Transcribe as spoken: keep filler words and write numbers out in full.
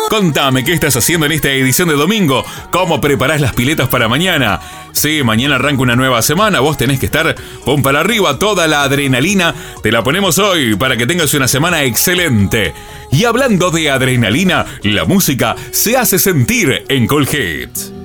Contame qué estás haciendo en esta edición de domingo, cómo preparás las piletas para mañana. Sí, mañana arranca una nueva semana, vos tenés que estar pum para arriba, toda la adrenalina te la ponemos hoy para que tengas una semana excelente. Y hablando de adrenalina, la música se hace sentir en Colgate.